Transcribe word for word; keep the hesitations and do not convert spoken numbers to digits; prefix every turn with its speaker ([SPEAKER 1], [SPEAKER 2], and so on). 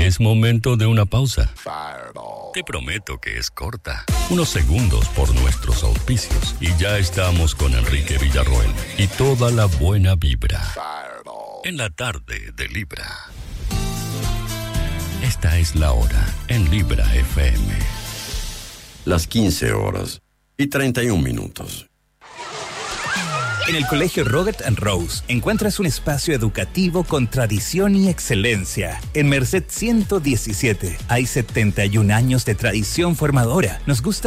[SPEAKER 1] Es momento de una pausa. Te prometo que es corta. Unos segundos por nuestros auspicios. Y ya estamos con Enrique Villarroel y toda la buena vibra. En la tarde de Libra. Esta es la hora en Libra F M.
[SPEAKER 2] Las quince horas y treinta y un minutos.
[SPEAKER 3] En el Colegio Robert and Rose encuentras un espacio educativo con tradición y excelencia. En Merced ciento diecisiete hay setenta y un años de tradición formadora. Nos gusta